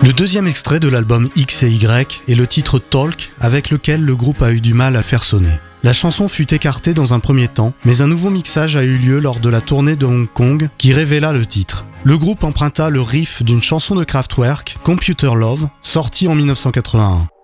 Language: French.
Le deuxième extrait de l'album X et Y est le titre Talk, avec lequel le groupe a eu du mal à faire sonner. La chanson fut écartée dans un premier temps, mais un nouveau mixage a eu lieu lors de la tournée de Hong Kong qui révéla le titre. Le groupe emprunta le riff d'une chanson de Kraftwerk, Computer Love, sortie en 1981.